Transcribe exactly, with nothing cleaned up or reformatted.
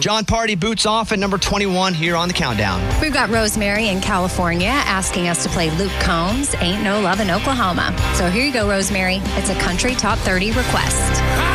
John Party boots off at number twenty-one here on the countdown. We've got Rosemary in California asking us to play Luke Combs' Ain't No Love in Oklahoma. So here you go, Rosemary. It's a country top thirty request.